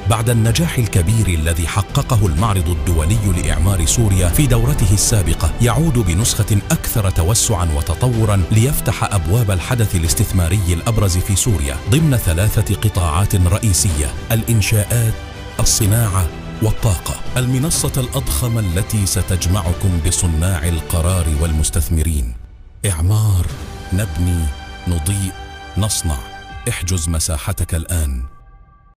بعد النجاح الكبير الذي حققه المعرض الدولي لإعمار سوريا في دورته السابقة، يعود بنسخة أكثر توسعاً وتطوراً ليفتح أبواب الحدث الاستثماري الأبرز في سوريا ضمن 3 قطاعات رئيسية: الإنشاءات، الصناعة، والطاقة. المنصة الأضخم التي ستجمعكم بصناع القرار والمستثمرين. إعمار، نبني، نضيء، نصنع. احجز مساحتك الآن.